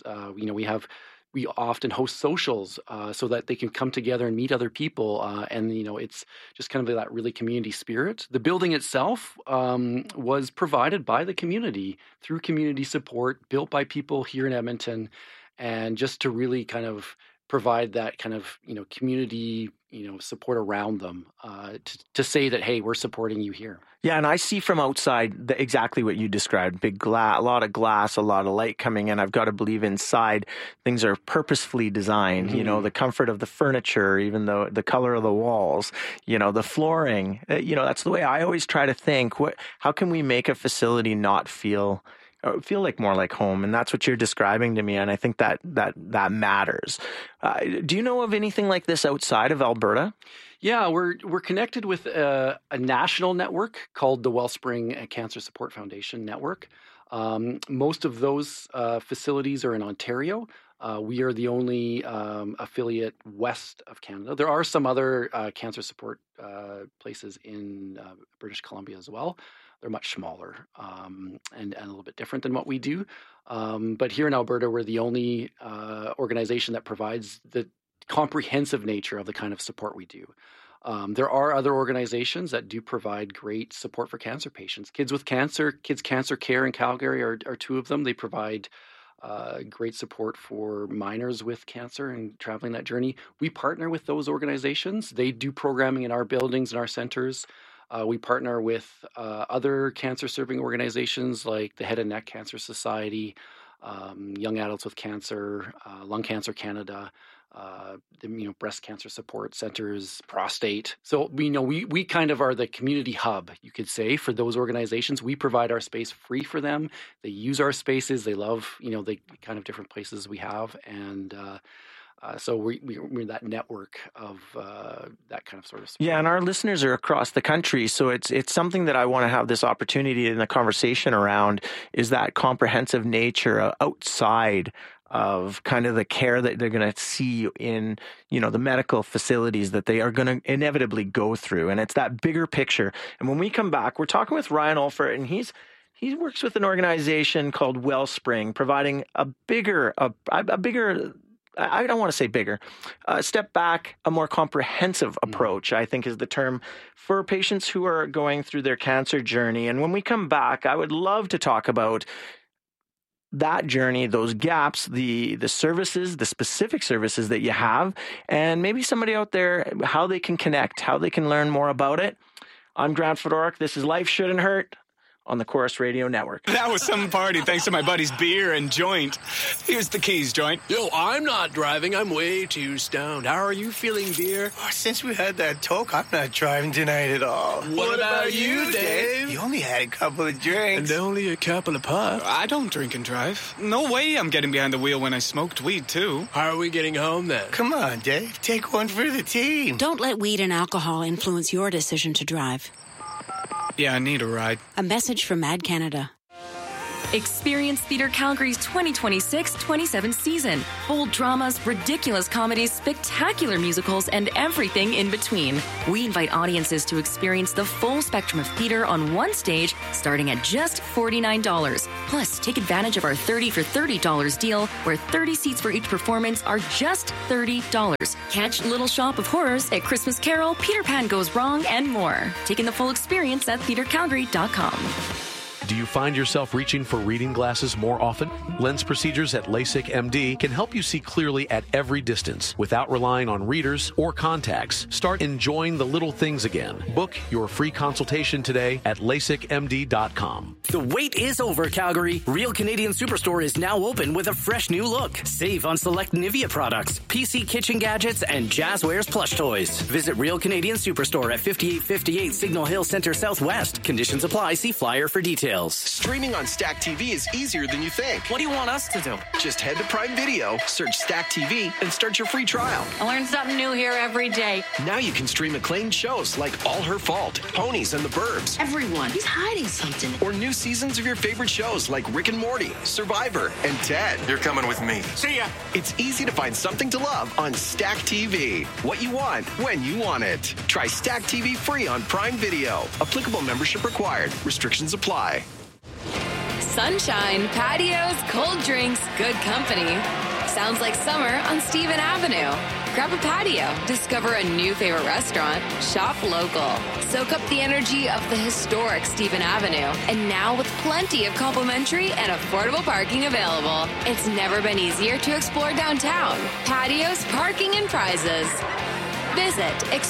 We often host socials so that they can come together and meet other people. And it's just kind of that really community spirit. The building itself was provided by the community through community support, built by people here in Edmonton, and just to really kind of provide that kind of community support around them to say that, hey, we're supporting you here. Yeah, and I see from outside exactly what you described. A lot of glass, a lot of light coming in. I've got to believe inside things are purposefully designed. The comfort of the furniture, even though the color of the walls, the flooring. That's the way I always try to think. How can we make a facility not feel like more like home? And that's what you're describing to me, and I think that matters. Do you know of anything like this outside of Alberta? Yeah, we're connected with a national network called the Wellspring Cancer Support Foundation Network. Most of those facilities are in Ontario. We are the only affiliate west of Canada. There are some other cancer support places in British Columbia as well. They're much smaller and a little bit different than what we do. But here in Alberta, we're the only organization that provides the comprehensive nature of the kind of support we do. There are other organizations that do provide great support for cancer patients. Kids Cancer Care in Calgary are 2 of them. They provide great support for minors with cancer and traveling that journey. We partner with those organizations. They do programming in our buildings and our centers. We partner with other cancer-serving organizations like the Head and Neck Cancer Society, Young Adults with Cancer, Lung Cancer Canada, breast cancer support centers, prostate. So we kind of are the community hub, you could say, for those organizations. We provide our space free for them. They use our spaces. They love the kind of different places we have, and so we're that network of that kind of sort of support. Yeah, and our listeners are across the country, so it's something that I want to have this opportunity in the conversation around, is that comprehensive nature outside of kind of the care that they're going to see in, the medical facilities that they are going to inevitably go through. And it's that bigger picture. And when we come back, we're talking with Ryan Olfert, and he works with an organization called Wellspring, providing a bigger, I don't want to say bigger, step back, a more comprehensive approach, I think is the term, for patients who are going through their cancer journey. And when we come back, I would love to talk about that journey, those gaps, the services, the specific services that you have, and maybe somebody out there, how they can connect, how they can learn more about it. I'm Grant Fedoruk. This is Life Shouldn't Hurt on the Corus Radio Network. That was some party thanks to my buddy's beer and joint. Here's the keys, joint. Yo, I'm not driving. I'm way too stoned. How are you feeling, beer? Oh, since we had that talk, I'm not driving tonight at all. What about you, Dave? You only had a couple of drinks. And only a couple of puffs. I don't drink and drive. No way I'm getting behind the wheel when I smoked weed, too. How are we getting home, then? Come on, Dave. Take one for the team. Don't let weed and alcohol influence your decision to drive. Yeah, I need a ride. A message from Mad Canada. Experience Theatre Calgary's 2026-27 season. Bold dramas, ridiculous comedies, spectacular musicals, and everything in between. We invite audiences to experience the full spectrum of theatre on one stage, starting at just $49. Plus, take advantage of our 30 for $30 deal, where 30 seats for each performance are just $30. Catch Little Shop of Horrors at Christmas Carol, Peter Pan Goes Wrong, and more. Taking the full experience at theatrecalgary.com. Do you find yourself reaching for reading glasses more often? Lens procedures at LASIK MD can help you see clearly at every distance without relying on readers or contacts. Start enjoying the little things again. Book your free consultation today at LASIKMD.com. The wait is over, Calgary. Real Canadian Superstore is now open with a fresh new look. Save on select Nivea products, PC kitchen gadgets, and Jazzwares plush toys. Visit Real Canadian Superstore at 5858 Signal Hill Center Southwest. Conditions apply. See flyer for details. Streaming on Stack TV is easier than you think. What do you want us to do? Just head to Prime Video, search Stack TV, and start your free trial. I learn something new here every day. Now you can stream acclaimed shows like All Her Fault, Ponies, and The Burbs. Everyone, he's hiding something. Or new seasons of your favorite shows like Rick and Morty, Survivor, and Ted. You're coming with me. See ya. It's easy to find something to love on Stack TV. What you want, when you want it. Try Stack TV free on Prime Video. Applicable membership required. Restrictions apply. Sunshine, patios, cold drinks, good company. Sounds like summer on Stephen Avenue. Grab a patio, discover a new favorite restaurant, shop local. Soak up the energy of the historic Stephen Avenue. And now with plenty of complimentary and affordable parking available. It's never been easier to explore downtown. Patios, parking, and prizes. Visit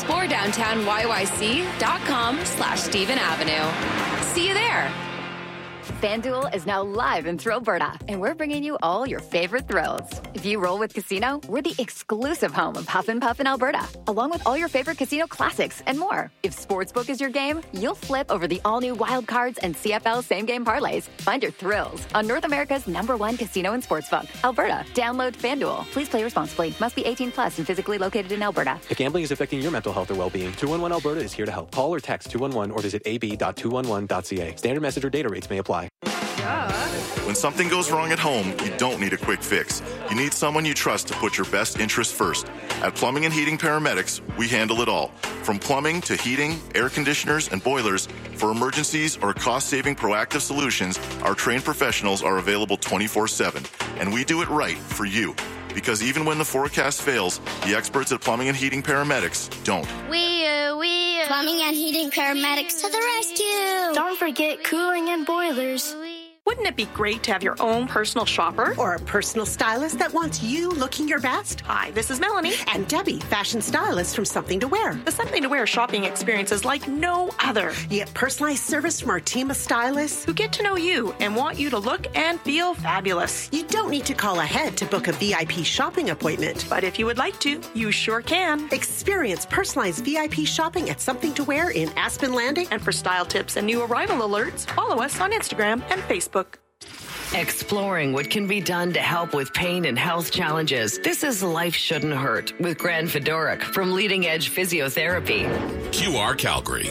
exploredowntownyyc.com/Stephen Avenue. See you there. FanDuel is now live in Thrillberta, and we're bringing you all your favorite thrills. If you roll with Casino, we're the exclusive home of Huff and Puff in Alberta, along with all your favorite casino classics and more. If Sportsbook is your game, you'll flip over the all-new Wild Cards and CFL same-game parlays. Find your thrills on North America's #1 casino and sportsbook, Alberta. Download FanDuel. Please play responsibly. Must be 18 plus and physically located in Alberta. If gambling is affecting your mental health or well-being, 211 Alberta is here to help. Call or text 211 or visit ab.211.ca. Standard message or data rates may apply. When something goes wrong at home, you don't need a quick fix. You need someone you trust to put your best interests first. At Plumbing and Heating Paramedics, we handle it all. From plumbing to heating, air conditioners, and boilers, for emergencies or cost-saving proactive solutions, our trained professionals are available 24/7. And we do it right for you. Because even when the forecast fails, the experts at Plumbing and Heating Paramedics don't. Plumbing and Heating Paramedics to the rescue. Don't forget cooling and boilers. Wouldn't it be great to have your own personal shopper? Or a personal stylist that wants you looking your best? Hi, this is Melanie. And Debbie, fashion stylist from Something to Wear. The Something to Wear shopping experience is like no other. You get personalized service from our team of stylists who get to know you and want you to look and feel fabulous. You don't need to call ahead to book a VIP shopping appointment. But if you would like to, you sure can. Experience personalized VIP shopping at Something to Wear in Aspen Landing. And for style tips and new arrival alerts, follow us on Instagram and Facebook. Exploring what can be done to help with pain and health challenges. This is Life Shouldn't Hurt with Grant Fedoruk from Leading Edge Physiotherapy. QR Calgary.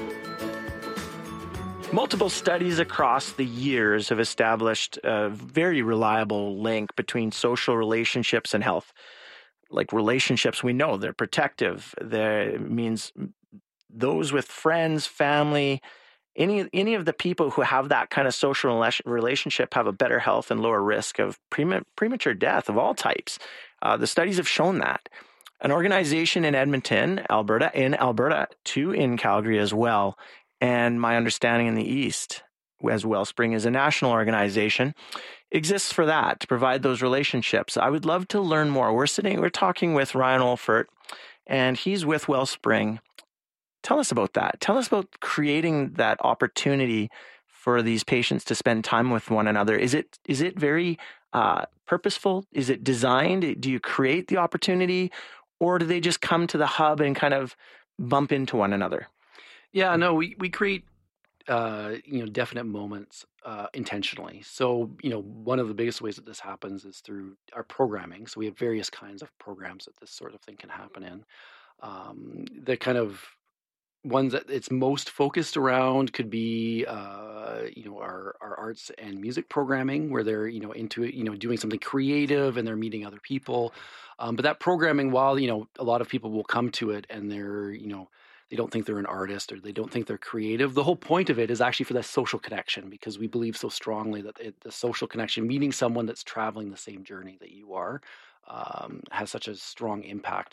Multiple studies across the years have established a very reliable link between social relationships and health. Like relationships, we know they're protective. That means those with friends, family, any of the people who have that kind of social relationship have a better health and lower risk of premature death of all types. The studies have shown that. An organization in Edmonton, Alberta, 2 in Calgary as well, and my understanding in the East, as Wellspring is a national organization, exists for that, to provide those relationships. I would love to learn more. We're talking with Ryan Olfert, and he's with Wellspring. Tell us about that. Tell us about creating that opportunity for these patients to spend time with one another. Is it very purposeful? Is it designed? Do you create the opportunity, or do they just come to the hub and kind of bump into one another? Yeah, no, we create definite moments intentionally. So, one of the biggest ways that this happens is through our programming. So we have various kinds of programs that this sort of thing can happen in. The kind of ones that it's most focused around could be, our arts and music programming, where they're, into it, doing something creative and they're meeting other people. But that programming, while, a lot of people will come to it and they're, they don't think they're an artist or they don't think they're creative. The whole point of it is actually for that social connection, because we believe so strongly that the social connection, meeting someone that's traveling the same journey that you are, has such a strong impact